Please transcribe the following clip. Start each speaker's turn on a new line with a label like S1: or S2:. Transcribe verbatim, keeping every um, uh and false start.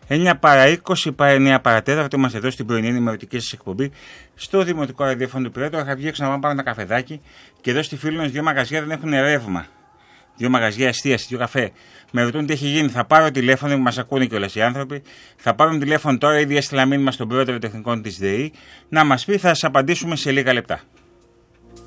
S1: εννιά παρά είκοσι, παρά εννιά παρά τέταρτο, είμαστε εδώ στην πρωινή ενημερωτική σας εκπομπή στο Δημοτικό Ραδιόφωνο του Πειραιά. Είχα βγει έξω να πάω πάρω ένα καφεδάκι και εδώ στη φίλη μας δύο μαγαζιά δεν έχουν ρεύμα. Δύο μαγαζιά εστίαση, δύο καφέ. Με ρωτούν τι έχει γίνει. Θα πάρω τηλέφωνο, μας ακούνε κιόλας οι άνθρωποι. Θα πάρουν τηλέφωνο τώρα, ήδη έστειλα μήνυμα στον πρόεδρο τεχνικών της ΔΕΗ να μας πει, θα σας απαντήσουμε σε λίγα λεπτά.